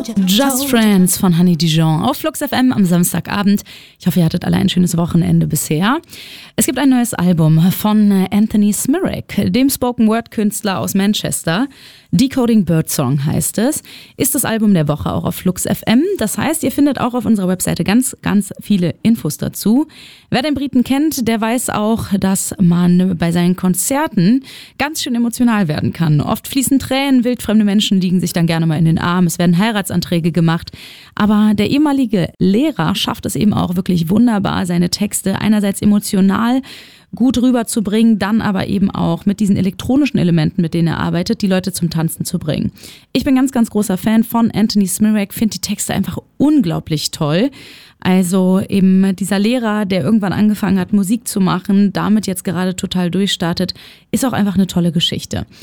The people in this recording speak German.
Just Friends von Honey Dijon auf Flux FM am Samstagabend. Ich hoffe, ihr hattet alle ein schönes Wochenende bisher. Es gibt ein neues Album von Anthony Smirek, dem Spoken-Word-Künstler aus Manchester. Decoding Birdsong heißt es. Ist das Album der Woche auch auf Flux FM. Das heißt, ihr findet auch auf unserer Webseite ganz, ganz viele Infos dazu. Wer den Briten kennt, der weiß auch, dass man bei seinen Konzerten ganz schön emotional werden kann. Oft fließen Tränen, wildfremde Menschen liegen sich dann gerne mal in den Arm, es werden Heiratsanträge gemacht. Aber der ehemalige Lehrer schafft es eben auch wirklich wunderbar, seine Texte einerseits emotional gut rüberzubringen, dann aber eben auch mit diesen elektronischen Elementen, mit denen er arbeitet, die Leute zum Tanzen zu bringen. Ich bin ganz, ganz großer Fan von Anthony Smirek, finde die Texte einfach unglaublich toll. Also eben dieser Lehrer, der irgendwann angefangen hat, Musik zu machen, damit jetzt gerade total durchstartet, ist auch einfach eine tolle Geschichte.